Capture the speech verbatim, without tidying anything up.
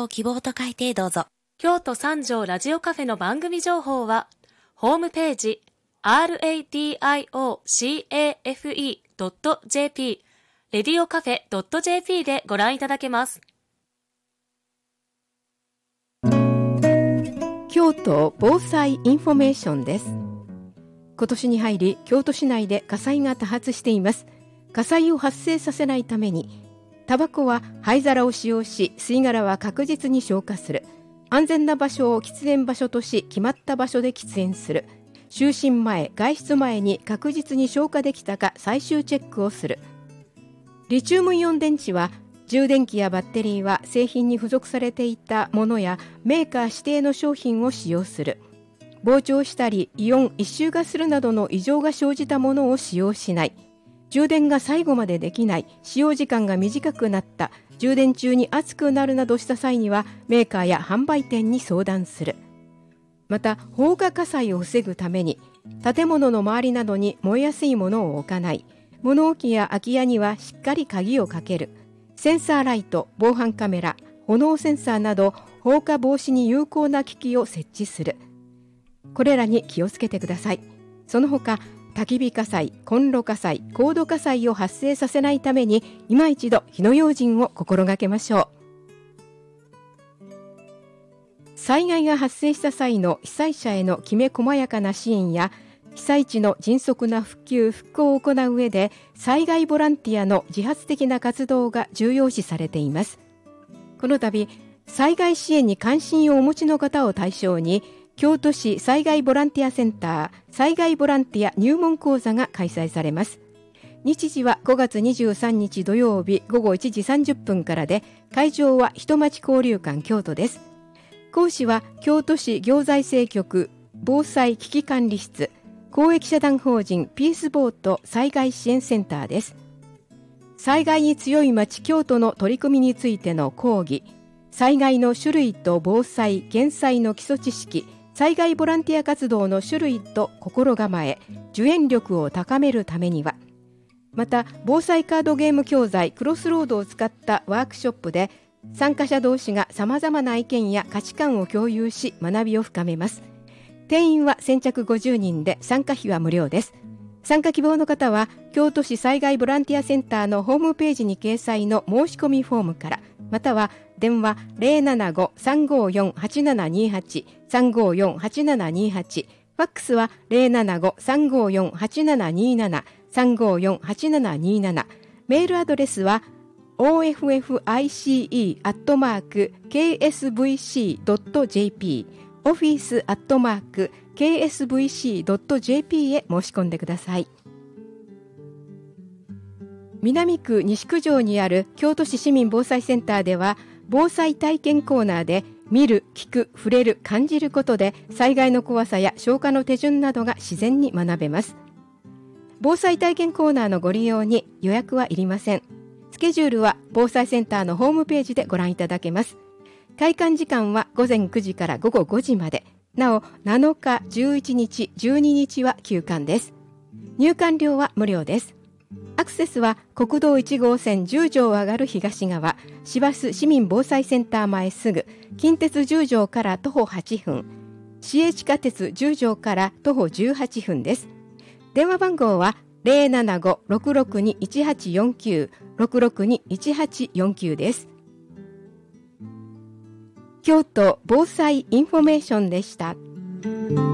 を希望と書いてどうぞ。 京都三条ラジオカフェの番組情報はホームページ アールエーディーアイオーシーエーエフイードットジェーピー レディオカフェ .jp でご覧いただけます。 京都防災インフォメーションです。今年に入り京都市内で火災が多発しています。火災を発生させないために、タバコは灰皿を使用し、吸い殻は確実に消火する。安全な場所を喫煙場所とし、決まった場所で喫煙する。就寝前、外出前に確実に消火できたか最終チェックをする。リチウムイオン電池は、充電器やバッテリーは製品に付属されていたものやメーカー指定の商品を使用する。膨張したりイオン一臭がするなどの異常が生じたものを使用しない。充電が最後までできない、使用時間が短くなった、充電中に熱くなるなどした際にはメーカーや販売店に相談する。また放火火災を防ぐために、建物の周りなどに燃えやすいものを置かない。物置や空き家にはしっかり鍵をかける。センサーライト、防犯カメラ、炎センサーなど放火防止に有効な機器を設置する。これらに気をつけてください。その他、焚き火火災、コンロ火災、コード火災を発生させないために、今一度火の用心を心がけましょう。災害が発生した際の被災者へのきめ細やかな支援や、被災地の迅速な復旧・復興を行う上で、災害ボランティアの自発的な活動が重要視されています。この度、災害支援に関心をお持ちの方を対象に、京都市災害ボランティアセンター災害ボランティア入門講座が開催されます。日時はごがつにじゅうさんにち土曜日ごごいちじさんじゅっぷんからで、会場は人町交流館京都です。講師は京都市行財政局防災危機管理室公益社団法人ピースボート災害支援センターです。災害に強い町京都の取り組みについての講義、災害の種類と防災・減災の基礎知識、災害ボランティア活動の種類と心構え、受援力を高めるためには、また防災カードゲーム教材クロスロードを使ったワークショップで、参加者同士がさまざまな意見や価値観を共有し学びを深めます。定員は先着ごじゅうにんで、参加費は無料です。参加希望の方は京都市災害ボランティアセンターのホームページに掲載の申し込みフォームから、または電話 ゼロななご さんごよん はちななにはち さんごよん はちななにはち、ファックスは ゼロななご さんごよん はちななになな さんごよん はちななになな、メールアドレスは オーエフエフアイシーイー アットマーク ケーエスブイシー ドット ジェーピー オフィスアットマーク ケーエスブイシー ドット ジェーピー へ申し込んでください。南区西区条にある京都市市民防災センターでは、防災体験コーナーで見る、聞く、触れる、感じることで災害の怖さや消火の手順などが自然に学べます。防災体験コーナーのご利用に予約はいりません。スケジュールは防災センターのホームページでご覧いただけます。開館時間はごぜんくじからごごごじまで。なおなのか、じゅういちにち、じゅうににちは休館です。入館料は無料です。アクセスは国道いち号線じゅう条上がる東側、市バス市民防災センター前すぐ、近鉄じゅう条から徒歩はっぷん、市営地下鉄じゅう条から徒歩じゅうはっぷんです。電話番号は ゼロななご ろくろくに いちはちよんきゅう ろくろくに いちはちよんきゅうです。京都防災インフォメーションでした。